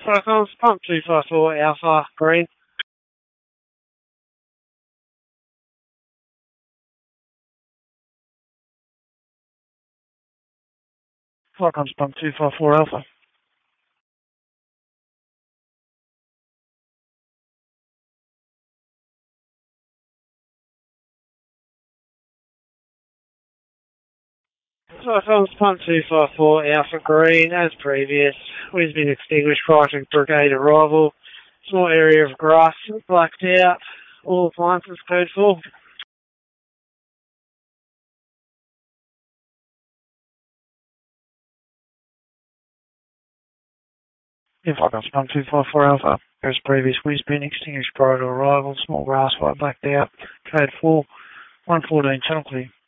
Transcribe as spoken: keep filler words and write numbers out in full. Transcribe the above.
Cyclones, pump two five four Alpha, green. Cyclones, pump two five four Alpha. Cyclones, pump two five four Alpha, green, as previous. We've been extinguished prior to brigade arrival. Small area of grass blacked out. All appliances code four. If I can spam two five four Alpha, as previous, we've been extinguished prior to arrival. Small grass fire blacked out. Code four. one fourteen, channel clear.